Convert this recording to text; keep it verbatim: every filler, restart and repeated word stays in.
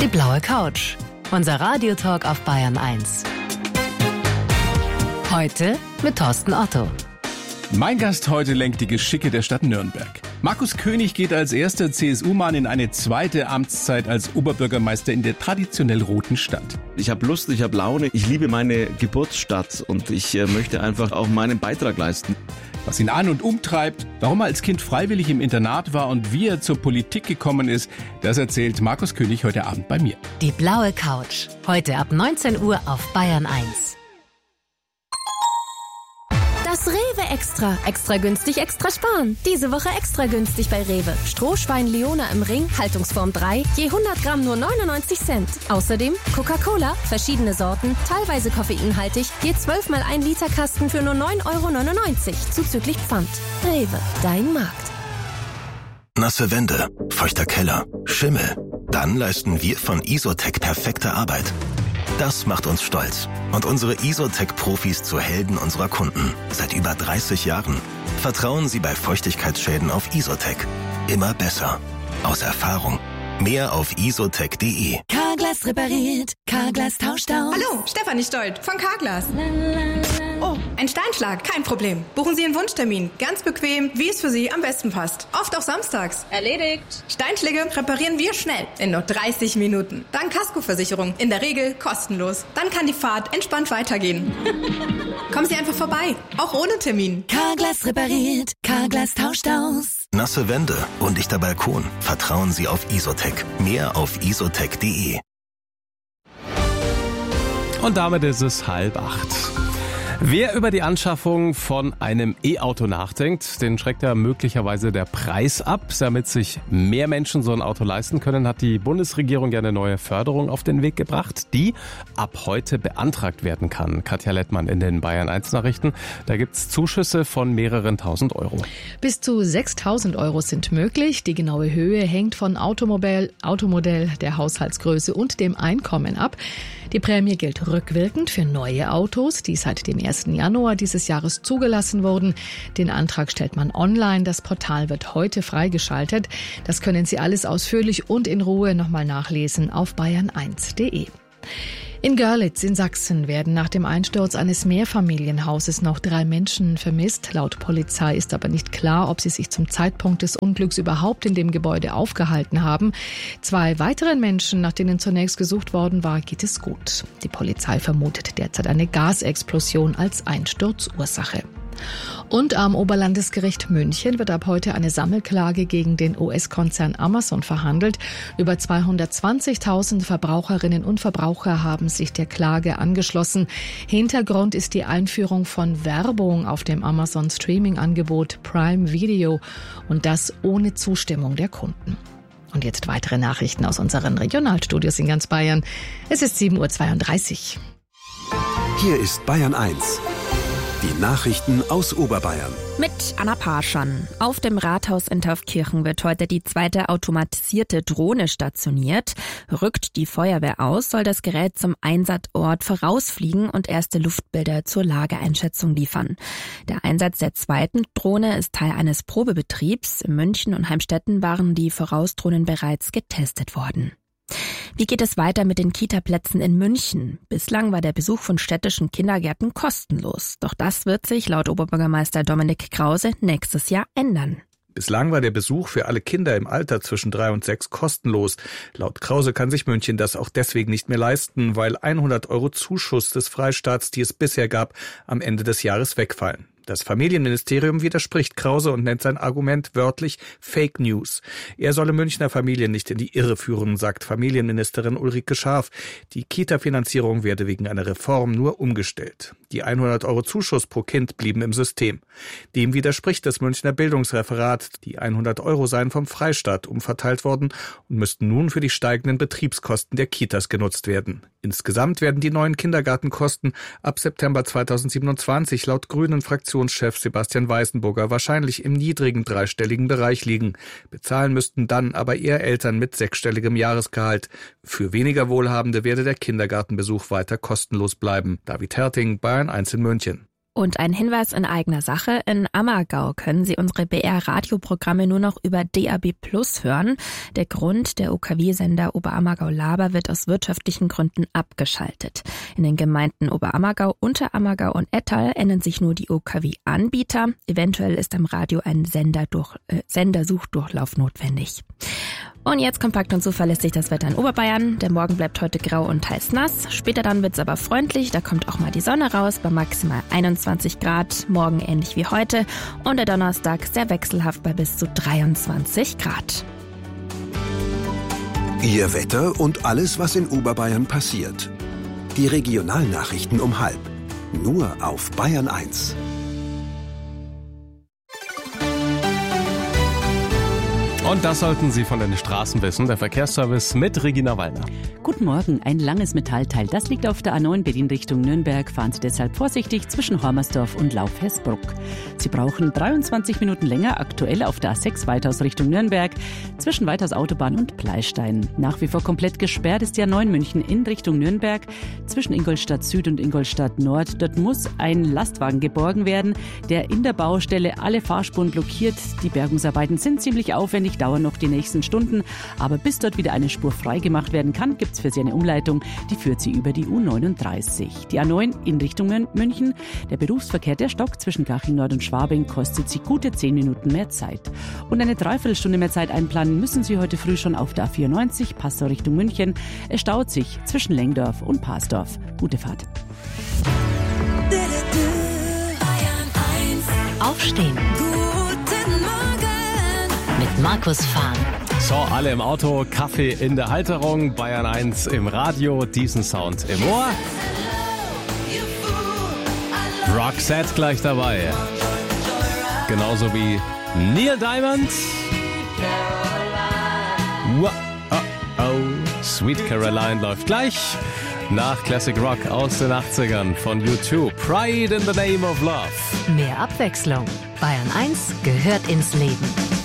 Die blaue Couch. Unser Radiotalk auf Bayern eins. Heute mit Thorsten Otto. Mein Gast heute lenkt die Geschicke der Stadt Nürnberg. Markus König geht als erster C S U-Mann in eine zweite Amtszeit als Oberbürgermeister in der traditionell roten Stadt. Ich habe Lust, ich habe Laune, ich liebe meine Geburtsstadt und ich äh, möchte einfach auch meinen Beitrag leisten. Was ihn an- und umtreibt, warum er als Kind freiwillig im Internat war und wie er zur Politik gekommen ist, das erzählt Markus König heute Abend bei mir. Die blaue Couch. Heute ab neunzehn Uhr auf Bayern eins. Das Rewe Extra. Extra günstig, extra sparen. Diese Woche extra günstig bei Rewe. Strohschwein Leona im Ring, Haltungsform drei, je hundert Gramm nur neunundneunzig Cent. Außerdem Coca-Cola, verschiedene Sorten, teilweise koffeinhaltig, je zwölf mal ein Liter Kasten für nur neun Euro neunundneunzig, zuzüglich Pfand. Rewe, dein Markt. Nasse Wände, feuchter Keller, Schimmel. Dann leisten wir von Isotec perfekte Arbeit. Das macht uns stolz und unsere Isotec-Profis zu Helden unserer Kunden. Seit über dreißig Jahren. Vertrauen Sie bei Feuchtigkeitsschäden auf Isotec. Immer besser. Aus Erfahrung. Mehr auf isotec punkt de. Carglass repariert, Carglass tauscht aus. Hallo, Stefanie Stolt von Carglass. Oh, ein Steinschlag, kein Problem. Buchen Sie einen Wunschtermin. Ganz bequem, wie es für Sie am besten passt. Oft auch samstags. Erledigt. Steinschläge reparieren wir schnell, in nur dreißig Minuten. Dann Kaskoversicherung, in der Regel kostenlos. Dann kann die Fahrt entspannt weitergehen. Kommen Sie einfach vorbei, auch ohne Termin. Carglass repariert, Carglass tauscht aus. Nasse Wände, undichter Balkon. Vertrauen Sie auf Isotec. Mehr auf isotec punkt de. Und damit ist es halb acht. Wer über die Anschaffung von einem E-Auto nachdenkt, den schreckt ja möglicherweise der Preis ab. Damit sich mehr Menschen so ein Auto leisten können, hat die Bundesregierung ja eine neue Förderung auf den Weg gebracht, die ab heute beantragt werden kann. Katja Lettmann in den Bayern eins Nachrichten. Da gibt's Zuschüsse von mehreren tausend Euro. Bis zu sechstausend Euro sind möglich. Die genaue Höhe hängt von Automodell, Automodell, der Haushaltsgröße und dem Einkommen ab. Die Prämie gilt rückwirkend für neue Autos, die seit dem ersten Januar dieses Jahres zugelassen wurden. Den Antrag stellt man online. Das Portal wird heute freigeschaltet. Das können Sie alles ausführlich und in Ruhe nochmal nachlesen auf bayern eins punkt de. In Görlitz in Sachsen werden nach dem Einsturz eines Mehrfamilienhauses noch drei Menschen vermisst. Laut Polizei ist aber nicht klar, ob sie sich zum Zeitpunkt des Unglücks überhaupt in dem Gebäude aufgehalten haben. Zwei weiteren Menschen, nach denen zunächst gesucht worden war, geht es gut. Die Polizei vermutet derzeit eine Gasexplosion als Einsturzursache. Und am Oberlandesgericht München wird ab heute eine Sammelklage gegen den U S-Konzern Amazon verhandelt. Über zweihundertzwanzigtausend Verbraucherinnen und Verbraucher haben sich der Klage angeschlossen. Hintergrund ist die Einführung von Werbung auf dem Amazon-Streaming-Angebot Prime Video und das ohne Zustimmung der Kunden. Und jetzt weitere Nachrichten aus unseren Regionalstudios in ganz Bayern. Es ist sieben Uhr zweiunddreißig. Hier ist Bayern eins. Die Nachrichten aus Oberbayern. Mit Anna Parschan. Auf dem Rathaus in Taufkirchen wird heute die zweite automatisierte Drohne stationiert. Rückt die Feuerwehr aus, soll das Gerät zum Einsatzort vorausfliegen und erste Luftbilder zur Lageeinschätzung liefern. Der Einsatz der zweiten Drohne ist Teil eines Probebetriebs. In München und Heimstetten waren die Vorausdrohnen bereits getestet worden. Wie geht es weiter mit den Kita-Plätzen in München? Bislang war der Besuch von städtischen Kindergärten kostenlos. Doch das wird sich laut Oberbürgermeister Dominik Krause nächstes Jahr ändern. Bislang war der Besuch für alle Kinder im Alter zwischen drei und sechs kostenlos. Laut Krause kann sich München das auch deswegen nicht mehr leisten, weil hundert Euro Zuschuss des Freistaats, die es bisher gab, am Ende des Jahres wegfallen. Das Familienministerium widerspricht Krause und nennt sein Argument wörtlich Fake News. Er solle Münchner Familien nicht in die Irre führen, sagt Familienministerin Ulrike Scharf. Die Kita-Finanzierung werde wegen einer Reform nur umgestellt. Die hundert Euro Zuschuss pro Kind blieben im System. Dem widerspricht das Münchner Bildungsreferat. Die hundert Euro seien vom Freistaat umverteilt worden und müssten nun für die steigenden Betriebskosten der Kitas genutzt werden. Insgesamt werden die neuen Kindergartenkosten ab September zweitausendsiebenundzwanzig laut Grünen Fraktionschef Sebastian Weißenburger wahrscheinlich im niedrigen dreistelligen Bereich liegen. Bezahlen müssten dann aber eher Eltern mit sechsstelligem Jahresgehalt. Für weniger Wohlhabende werde der Kindergartenbesuch weiter kostenlos bleiben. David Herting, Bayern eins in München. Und ein Hinweis in eigener Sache. In Ammergau können Sie unsere B R-Radioprogramme nur noch über D A B Plus hören. Der Grund, der O K W-Sender Oberammergau-Laber wird aus wirtschaftlichen Gründen abgeschaltet. In den Gemeinden Oberammergau, Unterammergau und Ettal ändern sich nur die O K W-Anbieter. Eventuell ist am Radio ein Sender durch, äh, Sendersuchdurchlauf notwendig. Und jetzt kompakt und zuverlässig das Wetter in Oberbayern. Der Morgen bleibt heute grau und teils nass. Später dann wird's aber freundlich. Da kommt auch mal die Sonne raus bei maximal einundzwanzig Grad. Morgen ähnlich wie heute. Und der Donnerstag sehr wechselhaft bei bis zu dreiundzwanzig Grad. Ihr Wetter und alles, was in Oberbayern passiert. Die Regionalnachrichten um halb. Nur auf Bayern eins. Und das sollten Sie von den Straßen wissen. Der Verkehrsservice mit Regina Wallner. Guten Morgen. Ein langes Metallteil. Das liegt auf der A neun Berlin Richtung Nürnberg. Fahren Sie deshalb vorsichtig zwischen Hormersdorf und Lauf-Hersbruck. Sie brauchen dreiundzwanzig Minuten länger. Aktuell auf der A sechs Weithaus Richtung Nürnberg. Zwischen Weithaus Autobahn und Pleistein. Nach wie vor komplett gesperrt ist die A neun München in Richtung Nürnberg. Zwischen Ingolstadt Süd und Ingolstadt Nord. Dort muss ein Lastwagen geborgen werden, der in der Baustelle alle Fahrspuren blockiert. Die Bergungsarbeiten sind ziemlich aufwendig, dauern noch die nächsten Stunden. Aber bis dort wieder eine Spur frei gemacht werden kann, gibt es für Sie eine Umleitung. Die führt Sie über die U neununddreißig. Die A neun in Richtung München. Der Berufsverkehr, der stockt zwischen Garching Nord und Schwabing, kostet Sie gute zehn Minuten mehr Zeit. Und eine Dreiviertelstunde mehr Zeit einplanen müssen Sie heute früh schon auf der A vierundneunzig, Passau Richtung München. Es staut sich zwischen Lengdorf und Parsdorf. Gute Fahrt. Aufstehen. Guten Morgen. Mit Markus Fahn. So, alle im Auto, Kaffee in der Halterung, Bayern eins im Radio, diesen Sound im Ohr. Roxette gleich dabei. Genauso wie Neil Diamond. Wow, oh, oh. Sweet Caroline läuft gleich. Nach Classic Rock aus den achtzigern von U zwei. Pride in the Name of Love. Mehr Abwechslung. Bayern eins gehört ins Leben.